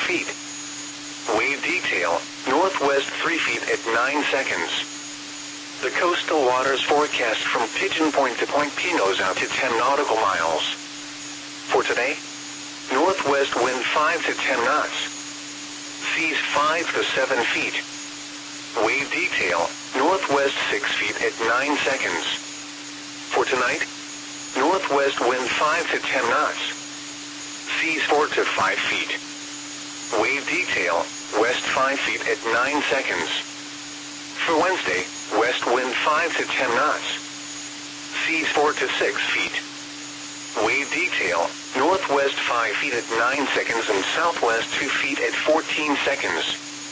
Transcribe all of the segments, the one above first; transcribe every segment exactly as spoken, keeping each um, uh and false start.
feet. Wave detail, northwest three feet at nine seconds. The coastal waters forecast from Pigeon Point to Point Pinos out to ten nautical miles. For today, northwest wind five to ten knots. Seas five to seven feet. Wave detail, northwest six feet at nine seconds. For tonight, northwest wind five to ten knots. Seas four to five feet. Wave detail, west five feet at nine seconds. For Wednesday, west wind five to ten knots. Seas four to six feet. Wave detail, northwest five feet at nine seconds and southwest two feet at fourteen seconds.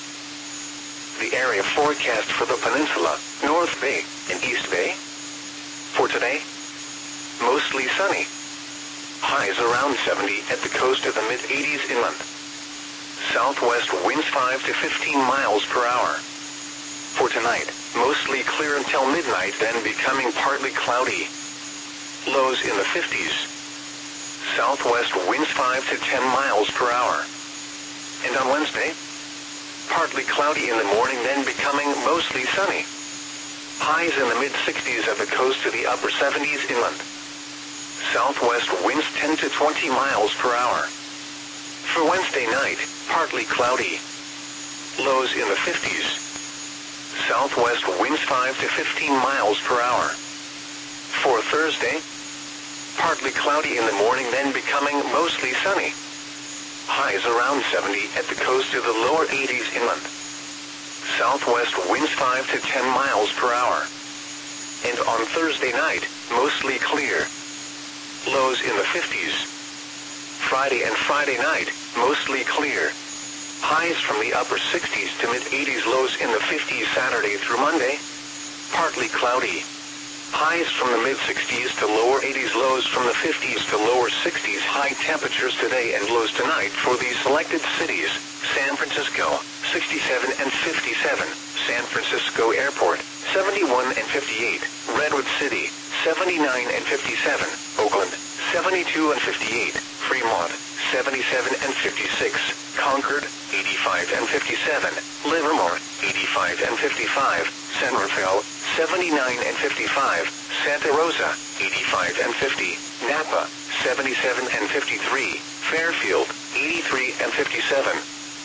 The area forecast for the peninsula, North Bay and East Bay. For today, mostly sunny. Highs around seventy at the coast of the mid eighties inland. Southwest winds five to fifteen miles per hour. For tonight, mostly clear until midnight, then becoming partly cloudy. Lows in the fifties. Southwest winds five to ten miles per hour. And on Wednesday, partly cloudy in the morning, then becoming mostly sunny. Highs in the mid sixties at the coast to the upper seventies inland. Southwest winds ten to twenty miles per hour. For Wednesday night, partly cloudy. Lows in the fifties. Southwest winds five to fifteen miles per hour. For Thursday, partly cloudy in the morning, then becoming mostly sunny. Highs around seventy at the coast to the lower eighties inland. Southwest winds five to ten miles per hour. And on Thursday night, mostly clear. Lows in the fifties. Friday and Friday night, mostly clear. Highs from the upper sixties to mid eighties, lows in the fifties Saturday through Monday. Partly cloudy. Highs from the mid sixties to lower eighties, lows from the fifties to lower sixties. High temperatures today and lows tonight for these selected cities: San Francisco, sixty-seven and fifty-seven, San Francisco Airport, seventy-one and fifty-eight, Redwood City, seventy-nine and fifty-seven, Oakland, seventy-two and fifty-eight, Fremont, seventy-seven and fifty-six, Concord, eighty-five and fifty-seven, Livermore, eighty-five and fifty-five, San Rafael, seventy-nine and fifty-five, Santa Rosa, eighty-five and fifty, Napa, seventy-seven and fifty-three, Fairfield, eighty-three and fifty-seven.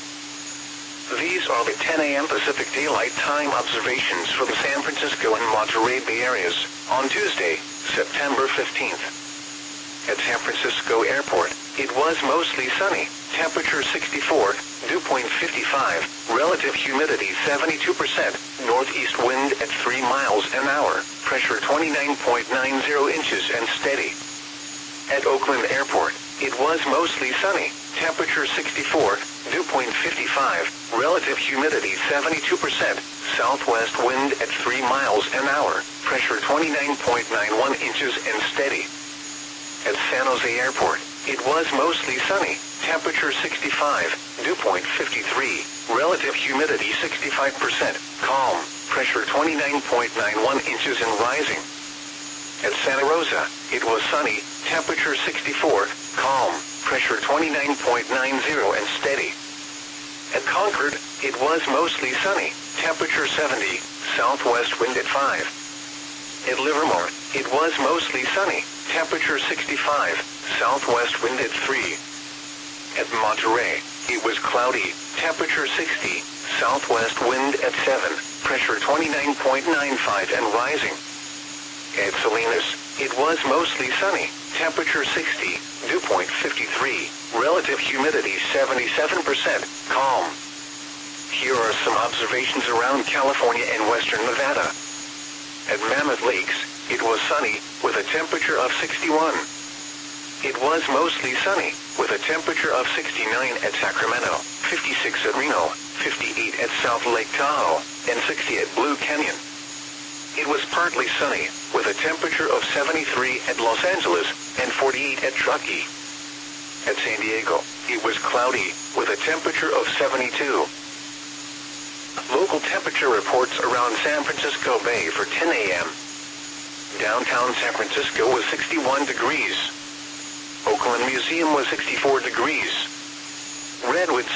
These are the ten a m Pacific Daylight Time observations for the San Francisco and Monterey Bay areas on Tuesday, September fifteenth. At San Francisco Airport, it was mostly sunny, temperature sixty-four, dew point fifty-five, relative humidity seventy-two percent, northeast wind at three miles an hour, pressure twenty-nine point nine zero inches and steady. At Oakland Airport, it was mostly sunny, temperature sixty-four, dew point fifty-five, relative humidity seventy-two percent, southwest wind at three miles an hour, pressure twenty-nine point nine one inches and steady. At San Jose Airport, it was mostly sunny, temperature sixty-five, dew point fifty-three, relative humidity sixty-five percent, calm, pressure twenty-nine point nine one inches and rising. At Santa Rosa, it was sunny, temperature sixty-four, calm, pressure twenty-nine point nine zero and steady. At Concord, it was mostly sunny, temperature seventy, southwest wind at five. At Livermore, it was mostly sunny, temperature sixty-five, southwest wind at three. At Monterey, it was cloudy, temperature sixty, southwest wind at seven, pressure twenty-nine point nine five and rising. At Salinas, it was mostly sunny, temperature sixty, dew point fifty-three, relative humidity seventy-seven percent, calm. Here are some observations around California and western Nevada. At Mammoth Lakes, it was sunny, with a temperature of sixty-one. It was mostly sunny, with a temperature of sixty-nine at Sacramento, fifty-six at Reno, fifty-eight at South Lake Tahoe, and sixty at Blue Canyon. It was partly sunny, with a temperature of seventy-three at Los Angeles, and forty-eight at Truckee. At San Diego, it was cloudy, with a temperature of seventy-two. Local temperature reports around San Francisco Bay for ten a m Downtown San Francisco was sixty-one degrees. Oakland Museum was sixty-four degrees. Redwood